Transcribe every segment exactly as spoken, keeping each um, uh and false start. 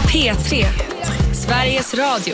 P tre, Sveriges Radio.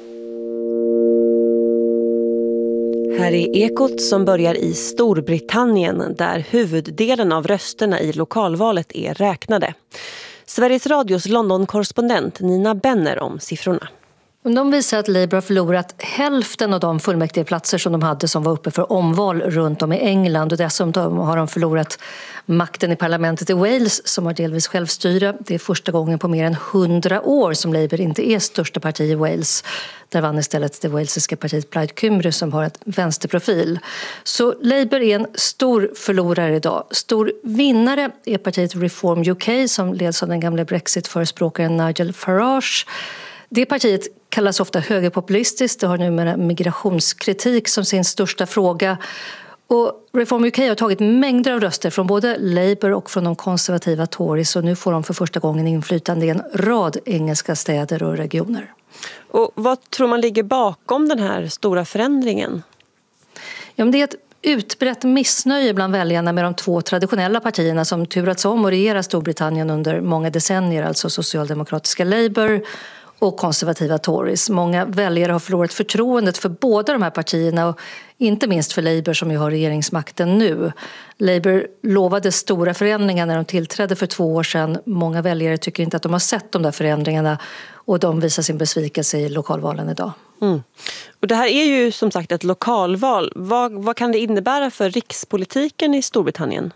Här är Ekot som börjar i Storbritannien där huvuddelen av rösterna i lokalvalet är räknade. Sveriges Radios London-korrespondent Nina Benner om siffrorna. De visar att Labour har förlorat hälften av de fullmäktigeplatser som de hade som var uppe för omval runt om i England. Och dessutom har de förlorat makten i parlamentet i Wales som har delvis självstyre. Det är första gången på mer än hundra år som Labour inte är största parti i Wales. Där vann istället det walesiska partiet Plaid Cymru som har ett vänsterprofil. Så Labour är en stor förlorare idag. Stor vinnare är partiet Reform U K som leds av den gamla Brexit-förespråkaren Nigel Farage. Det partiet kallas ofta högerpopulistiskt. Det har numera migrationskritik som sin största fråga. Och Reform U K har tagit mängder av röster från både Labour och från de konservativa Tories. Och nu får de för första gången inflytande i en rad engelska städer och regioner. Och vad tror man ligger bakom den här stora förändringen? Ja, men det är ett utbrett missnöje bland väljarna med de två traditionella partierna som turats om och regerar Storbritannien under många decennier. Alltså socialdemokratiska Labour och konservativa Tories. Många väljare har förlorat förtroendet för båda de här partierna och inte minst för Labour som ju har regeringsmakten nu. Labour lovade stora förändringar när de tillträdde för två år sedan. Många väljare tycker inte att de har sett de där förändringarna och de visar sin besvikelse i lokalvalen idag. Mm. Och det här är ju som sagt ett lokalval. Vad, vad kan det innebära för rikspolitiken i Storbritannien?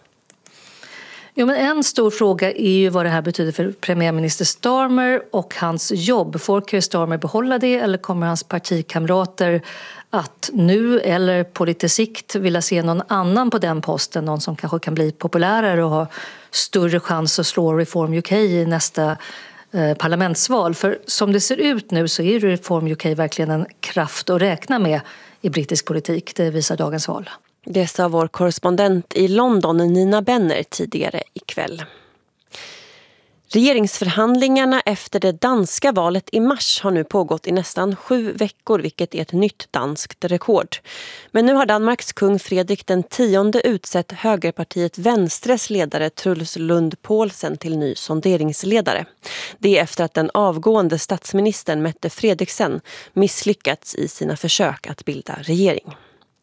Jo, men en stor fråga är ju vad det här betyder för premiärminister Starmer och hans jobb. Får Keir Starmer behålla det eller kommer hans partikamrater att nu eller på lite sikt vilja se någon annan på den posten? Någon som kanske kan bli populärare och ha större chans att slå Reform U K i nästa eh, parlamentsval. För som det ser ut nu så är Reform U K verkligen en kraft att räkna med i brittisk politik. Det visar dagens val. Det sa vår korrespondent i London, Nina Benner, tidigare ikväll. Regeringsförhandlingarna efter det danska valet i mars har nu pågått i nästan sju veckor, vilket är ett nytt danskt rekord. Men nu har Danmarks kung Fredrik den tionde utsett högerpartiet Venstres ledare Truls Lund Poulsen till ny sonderingsledare. Det är efter att den avgående statsministern Mette Frederiksen misslyckats i sina försök att bilda regering.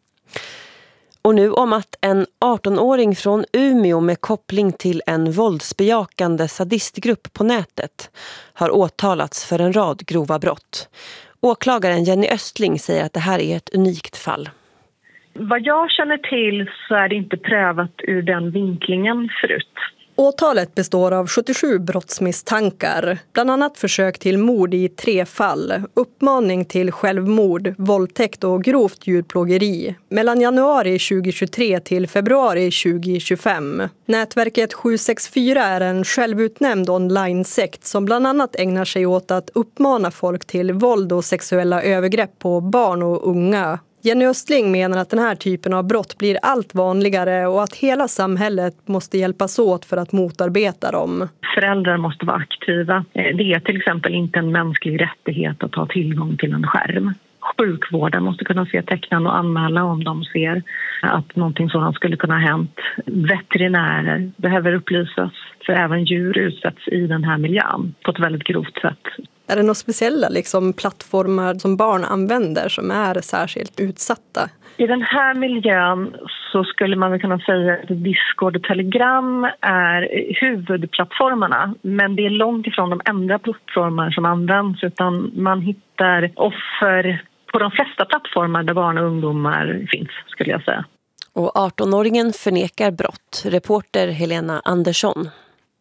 Och nu om att en artonåring från Umeå med koppling till en våldsbejakande sadistgrupp på nätet har åtalats för en rad grova brott. Åklagaren Jenny Östling säger att det här är ett unikt fall. Vad jag känner till så är det inte prövat ur den vinklingen förut. Åtalet består av sjuttiosju brottsmisstankar, bland annat försök till mord i tre fall, uppmaning till självmord, våldtäkt och grovt djurplågeri mellan januari tjugohundratjugotre till februari tjugohundratjugofem. Nätverket sju sex fyra är en självutnämnd online-sekt som bland annat ägnar sig åt att uppmana folk till våld och sexuella övergrepp på barn och unga. Jenny Östling menar att den här typen av brott blir allt vanligare och att hela samhället måste hjälpas åt för att motarbeta dem. Föräldrar måste vara aktiva. Det är till exempel inte en mänsklig rättighet att ha tillgång till en skärm. Sjukvården måste kunna se tecknen och anmäla om de ser att någonting sådant skulle kunna ha hänt. Veterinärer behöver upplysas för även djur utsätts i den här miljön på ett väldigt grovt sätt. Är det några speciella liksom, plattformar som barn använder som är särskilt utsatta? I den här miljön så skulle man väl kunna säga att Discord och Telegram är huvudplattformarna. Men det är långt ifrån de enda plattformar som används utan man hittar offer på de flesta plattformar där barn och ungdomar finns skulle jag säga. Och artonåringen förnekar brott. Reporter Helena Andersson.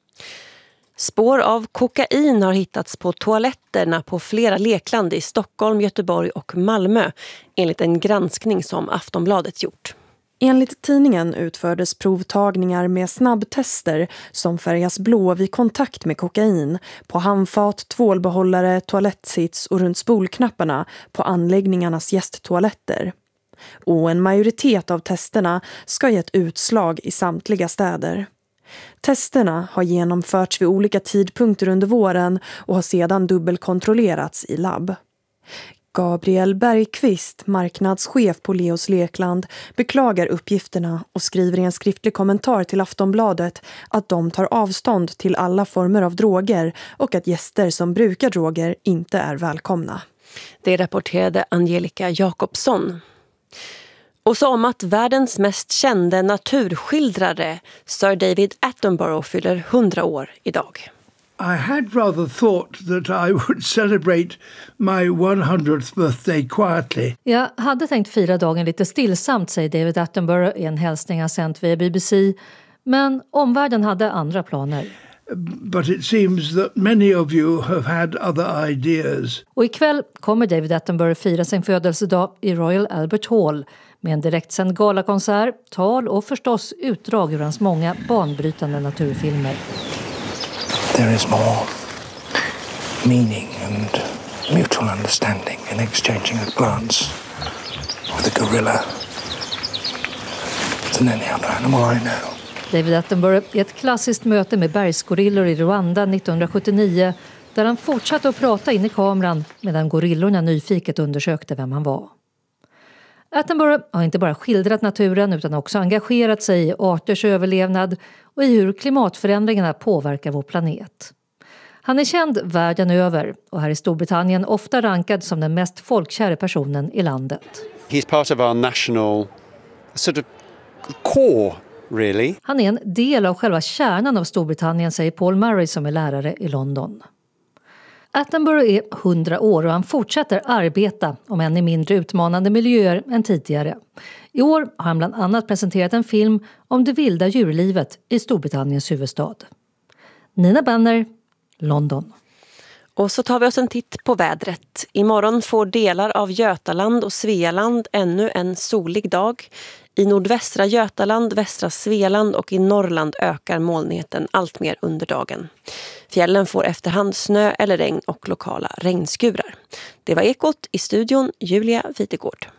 Spår av kokain har hittats på toaletterna på flera lekland i Stockholm, Göteborg och Malmö enligt en granskning som Aftonbladet gjort. Enligt tidningen utfördes provtagningar med snabbtester som färgas blå vid kontakt med kokain på handfat, tvålbehållare, toalettsits och runt spolknapparna på anläggningarnas gästtoaletter. Och en majoritet av testerna ska ge ett utslag i samtliga städer. Testerna har genomförts vid olika tidpunkter under våren och har sedan dubbelkontrollerats i labb. Gabriel Bergqvist, marknadschef på Leos Lekland, beklagar uppgifterna och skriver i en skriftlig kommentar till Aftonbladet att de tar avstånd till alla former av droger och att gäster som brukar droger inte är välkomna. Det rapporterade Angelica Jakobsson. Och så om att världens mest kände naturskildrare Sir David Attenborough fyller hundra år idag. I had rather thought that I would celebrate my hundredth birthday quietly. Jag hade tänkt fira dagen lite stillsamt, säger David Attenborough i en hälsning han sänt via B B C. Men omvärlden hade andra planer. But it seems that many of you have had other ideas. Och ikväll kommer David Attenborough fira sin födelsedag i Royal Albert Hall med en direktsänd galakonsert, tal och förstås utdrag ur hans många banbrytande naturfilmer. There is more meaning and mutual understanding in exchanging a glance with a gorilla than any other animal I know. David Attenborough är ett klassiskt möte med bergsgorillor i Rwanda nittonhundrasjuttionio där han fortsatte att prata in i kameran medan gorillorna nyfiket undersökte vem han var. Attenborough har inte bara skildrat naturen utan också engagerat sig i arters överlevnad och i hur klimatförändringarna påverkar vår planet. Han är känd världen över och här i Storbritannien ofta rankad som den mest folkkära personen i landet. He's part of our national sort of core, really. Han är en del av själva kärnan av Storbritannien, säger Paul Murray som är lärare i London. Attenborough är hundra år och han fortsätter arbeta, om än i mindre utmanande miljöer än tidigare. I år har han bland annat presenterat en film om det vilda djurlivet i Storbritanniens huvudstad. Nina Banner, London. Och så tar vi oss en titt på vädret. Imorgon får delar av Götaland och Svealand ännu en solig dag. I nordvästra Götaland, västra Svealand och i Norrland ökar molnigheten allt mer under dagen. Fjällen får efterhand snö eller regn och lokala regnskurar. Det var Ekot, i studion Julia Vitegård.